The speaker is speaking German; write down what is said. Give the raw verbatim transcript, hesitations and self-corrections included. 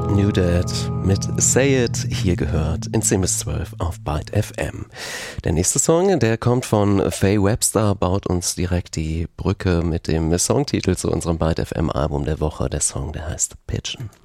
New Dad mit Say It, hier gehört in zehn bis zwölf auf Byte F M. Der nächste Song, der kommt von Faye Webster, baut uns direkt die Brücke mit dem Songtitel zu unserem Byte F M Album der Woche. Der Song, der heißt Pigeon.